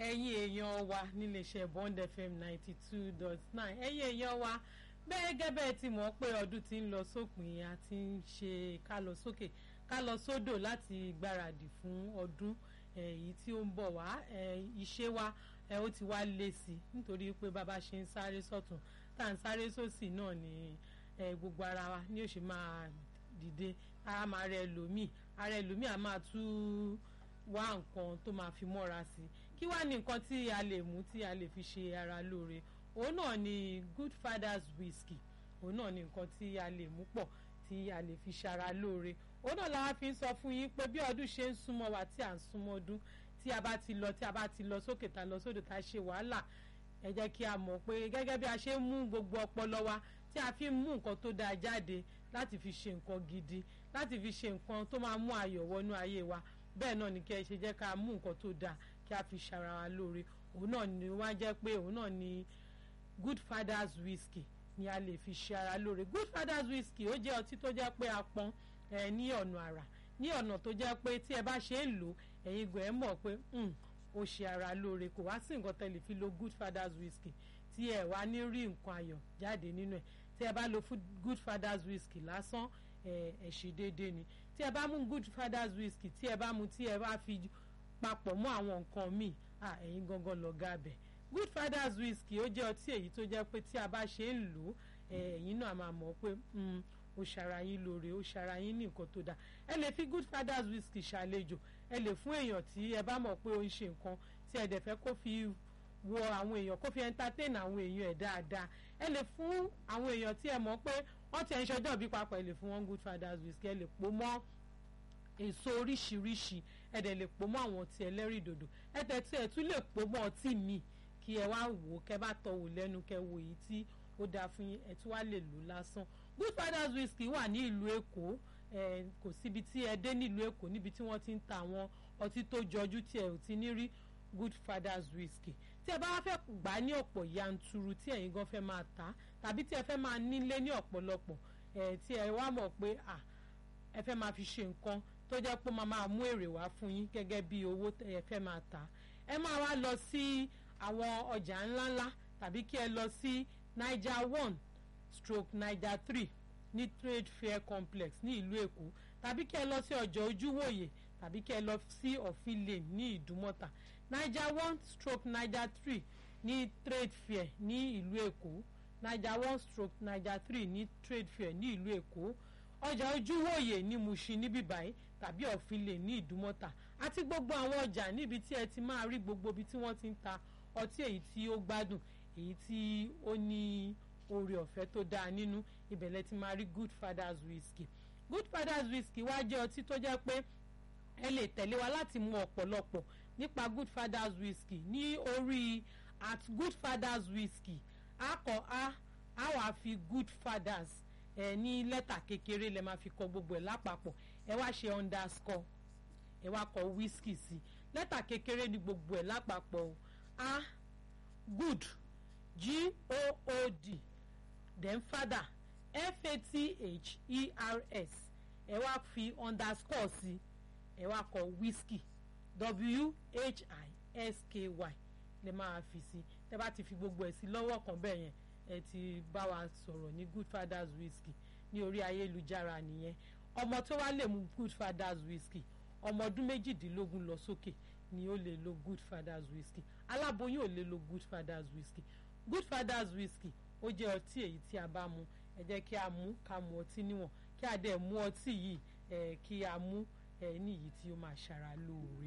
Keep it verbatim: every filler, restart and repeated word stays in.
ẹ̀yin èèyàn wa níléeṣẹ́ Bond F M ninety two dot nine ẹ̀yin èèyàn wa bẹ́ẹ̀ gẹ́gẹ́ ti mọ̀ pé ọdún ti ń lọ sópin a ti ń ṣe ká lọ sókè ká lọ sódò láti gbáradì fún ọdún èyí tí ó ń bọ̀ wá iṣẹ́ wa ó ti wá lé sí nítorí pé bàbá ṣe ń sáré sọ́tún tá à ń sáré sósì náà ni gbogbo ara wa ni ó ṣe máa dìde ara máa rẹ ẹlòmíì ara ẹlòmíì a máa tú wá nǹkan tó máa fi mọ́ra sí kí wá ní nǹkan tí a lè mú tí a lè fi ṣe ara lóore òun náà ni Good Father's Whiskey òun náà ni nǹkan tí a lè mú pọ̀ tí a lè fi ṣara lóore òun náà la fi ń sọ fún yín pé bí ọdún ṣe ń súnmọ́ wa tí à ń súnmọ́ ọdún tí a bá ti lọ tí a bá ti lọ sókè tá lọ sódò tá ṣe wàhálà ẹ jẹ́ kí a mọ̀ pé gẹ́gẹ́ bí a ṣe ń mú gbogbo ọpọlọ wa tí a fi ń mú nǹkan tó dáa jáde láti fi ṣe nǹkan gidi láti fi ṣe nǹkan tó máa mú ayọ̀ wọnú ayé wa bẹ́ẹ̀ náà ni kí ẹ ṣe jẹ́ ká mú nǹkan tó dáa kí a fi ṣara wa lóore òun náà ni wá jẹ́ pé òun náà ni Good Father's Whiskey ni a lè fi ṣe ara lóore Good Father's Whiskey ó jẹ́ ọtí tó jẹ́ pé a pọn ẹ ní ọ̀nà àrà ní ọ̀nà tó jẹ́ pé tí ẹ bá ṣe ń lò ẹ̀yin gbọ́ ẹ mọ̀ pé ó ṣe ara lóore kò wá sí nǹkan tẹ́lẹ̀ fi lo Good Father's Whiskey tí ẹ wá ní rí nǹkan ayọ̀ jáde nínú ẹ̀ tí ẹ bá lo Good Father's Whiskey lásán ẹ ẹ ṣe déédéé ni tí ẹ bá mú Good Father's Whiskey tí ẹ bá mú tí ẹ bá fi papọ̀ mọ́ àwọn nǹkan míì ẹ̀yin gangan lọ̀gá bẹ̀ Good Father's Whiskey ó jẹ́ ọtí èyí tó jẹ́ pé tí a bá ṣe ń lò ẹ̀yin náà máa mọ̀ pé ó ṣara yín lóore ó ṣara yín ní nǹkan tó dáa ẹ lè fi Good Father's Whiskey ṣàlejò ẹ lè fún èèyàn tí ẹ bá mọ̀ pé ó ń ṣe nǹkan tí ẹ dẹ̀ fẹ́ kó fi wo àwọn èèyàn kó fi entertain àwọn èèyàn ẹ̀ dáadáa ẹ lè fún àwọn èèyàn tí ẹ mọ̀ pé wọ́n ti ẹ̀ ń ṣọjọ́ bí papọ̀ ẹ lè fún wọn Good Father's Whiskey ẹ lè pò mọ́ èso oríṣiríṣi ẹ dẹ̀ lè pò mọ́ àwọn ọtí ẹlẹ́rìndòdò ẹ tẹ̀ tí ẹ tún lè pò mọ́ ọtí míì kí ẹ wá wò ó kẹ bá tọ́ wò lẹ́nu kẹ wò èyí tí ó dáa fún yín ẹ tún wá lè lò lásán Good Father's Whiskey wà ní ìlú Èkó ẹ kò síbi tí ẹ dé nílùú Èkó níbi tí wọ́n ti ń ta àwọn ọtí tó jọjú tí ẹ ò ti ní rí Good Father's Whiskey tí ẹ bá wá fẹ́ gbà á ní ọ̀pọ̀ yanturu tí ẹ̀yin gan fẹ́ máa tà tàbí tí ẹ fẹ́ máa nílé ní ọ̀pọ̀lọpọ̀ ẹ tí ẹ wá mọ̀ pé à ẹ fẹ́ máa fi ṣe nǹkan tó jẹ́ pé máa máa mú èrè wá fún yín gẹ́gẹ́ bí owó ẹ fẹ́ máa tà ẹ máa wá lọ sí àwọn ọjà ńláńlá tàbí kí ẹ lọ sí Niger one stroke Niger three ní Trade Fair Complex ní ìlú Èkó tàbí kí ẹ lọ sí ọjà Ojúwòyè tàbí kí ẹ lọ sí Òfin Lane ní Ìdúmọ̀tà Niger one stroke Niger three ní Trade Fair ní ìlú Èkó Niger one stroke Niger three ní Trade Fair ní ìlú Èkó ọjà Ojúwòyè ní Mushin níbí báyìí tàbí Òfin Lane ní Ìdúmọ̀tà àti gbogbo àwọn ọjà níbi tí ẹ ti máa rí gbogbo ibi tí wọ́n ti ń ta ọtí èyí tí ó gbádùn èyí tí ó ní oore ọ̀fẹ́ tó dáa nínú ìbẹ̀lẹ̀ tí máa rí Good Father's Whiskey Good Father's Whiskey wá jẹ́ ọtí tó jẹ́ pé ẹ lè tẹ̀lé wa láti mú ọ̀pọ̀lọpọ̀ nípa Good Father's Whiskey ní orí at Good Father's Whiskey akọ a a wàá fi Good Fathers ẹ ní lẹ́tà kékeré lẹ máa fi kọ gbogbo ẹ̀ lápapọ̀ ẹ wá ṣe underscore ẹ wá kọ whisky sí lẹ́tà kékeré ní gbogbo ẹ̀ lápapọ̀ a good G O O D then father F A T H E R S ẹ wá fi underscore sí ẹ wá kọ whisky W H I S K Y lè máa fi sí tẹ bá ti fi gbogbo ẹ̀ sí lọ́wọ́ kan bẹ́ẹ̀ yẹn ẹ ti bá wa sọ̀rọ̀ ní Good Father's Whiskey ní orí ayélujára nìyẹn ọmọ tó wá lè mú Good Father's Whiskey ọmọ ọdún méjìdínlógún lọ sókè ni ó lè lo Good Father's Whiskey aláboyún ò lè lo Good Father's Whiskey Good Father's Whiskey ó jẹ́ ọtí èyí tí a bá mu ẹ jẹ́ kí a mú ká mu ọtí níwọ̀n kí a dẹ̀ mú ọtí yìí ẹ kí a mú ẹ ní èyí tí ó máa ṣara lóore.